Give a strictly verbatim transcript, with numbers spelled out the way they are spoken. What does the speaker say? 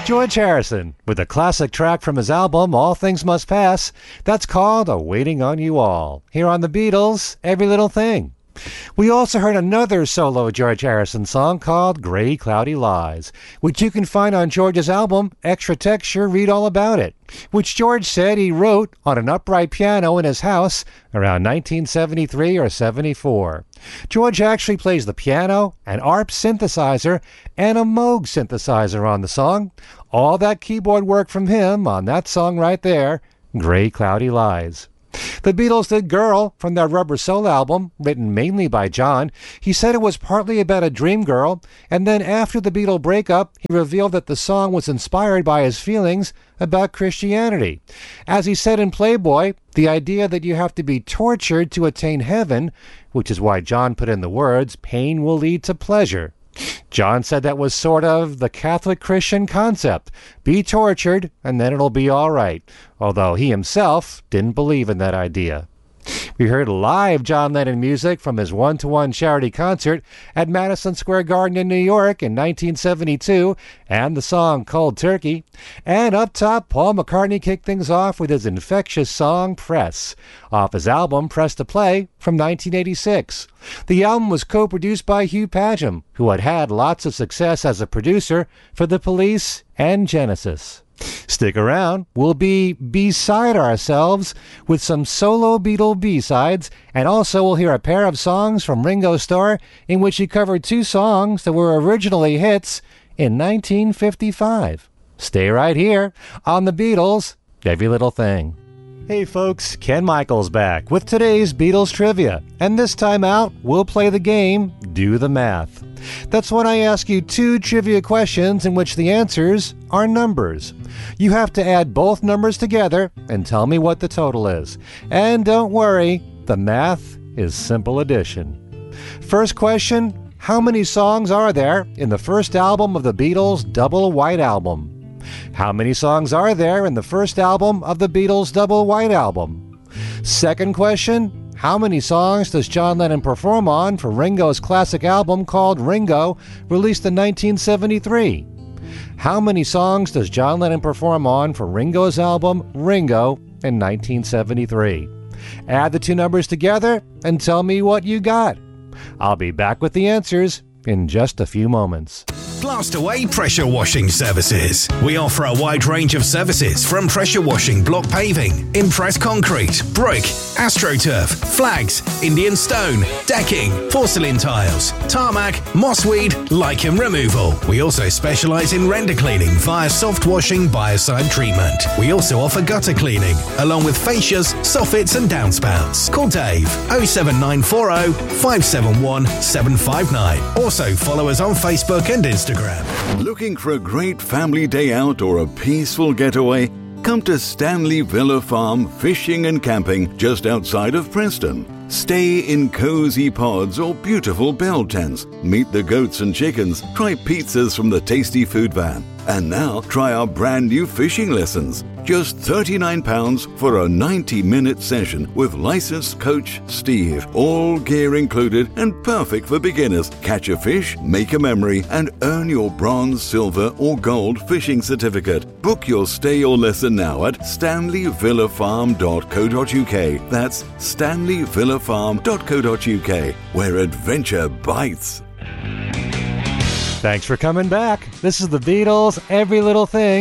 George Harrison with a classic track from his album All Things Must Pass. That's called A Waiting on You All. Here on the Beatles, Every Little Thing. We also heard another solo George Harrison song called Gray Cloudy Lies, which you can find on George's album Extra Texture, Read All About It, which George said he wrote on an upright piano in his house around nineteen seventy-three or seventy-four. George actually plays the piano, an A R P synthesizer, and a Moog synthesizer on the song. All that keyboard work from him on that song right there, Gray Cloudy Lies. The Beatles did Girl from their Rubber Soul album, written mainly by John. He said it was partly about a dream girl, and then after the Beatle breakup, he revealed that the song was inspired by his feelings about Christianity. As he said in Playboy, the idea that you have to be tortured to attain heaven, which is why John put in the words, pain will lead to pleasure. John said that was sort of the Catholic Christian concept. Be tortured, and then it'll be all right. Although he himself didn't believe in that idea. We heard live John Lennon music from his one-to-one charity concert at Madison Square Garden in New York in nineteen seventy-two, and the song Cold Turkey. And up top, Paul McCartney kicked things off with his infectious song Press, off his album Press to Play from nineteen eighty-six. The album was co-produced by Hugh Padgham, who had had lots of success as a producer for The Police and Genesis. Stick around. We'll be beside ourselves with some solo Beatle B-sides, and also we'll hear a pair of songs from Ringo Starr in which he covered two songs that were originally hits in nineteen fifty-five. Stay right here on the Beatles, Every Little Thing. Hey folks, Ken Michaels back with today's Beatles Trivia, and this time out, we'll play the game Do the Math. That's when I ask you two trivia questions in which the answers are numbers. You have to add both numbers together and tell me what the total is. And don't worry, the math is simple addition. First question, how many songs are there in the first album of the Beatles' Double White Album? How many songs are there in the first album of the Beatles' Double White Album? Second question, how many songs does John Lennon perform on for Ringo's classic album called Ringo, released in nineteen seventy-three? How many songs does John Lennon perform on for Ringo's album Ringo in nineteen seventy-three? Add the two numbers together and tell me what you got. I'll be back with the answers in just a few moments. Blastaway Pressure Washing Services. We offer a wide range of services from pressure washing block paving, Impress concrete, brick, AstroTurf, flags, Indian stone, decking, porcelain tiles, tarmac, mossweed, lichen removal. We also specialise in render cleaning via soft washing biocide treatment. We also offer gutter cleaning, along with fascias, soffits and downspouts. Call Dave oh seven nine four oh, five seven one, seven five nine. Also follow us on Facebook and Instagram. Looking for a great family day out or a peaceful getaway? Come to Stanley Villa Farm Fishing and Camping just outside of Preston. Stay in cozy pods or beautiful bell tents. Meet the goats and chickens. Try pizzas from the tasty food van. And now try our brand new fishing lessons. Just thirty-nine pounds for a ninety minute session with licensed coach Steve. All gear included and perfect for beginners. Catch a fish, make a memory, and earn your bronze, silver, or gold fishing certificate. Book your stay or lesson now at stanley villa farm dot co dot uk. That's stanley villa farm dot co dot uk, where adventure bites. Thanks for coming back. This is the Beatles, Every Little Thing.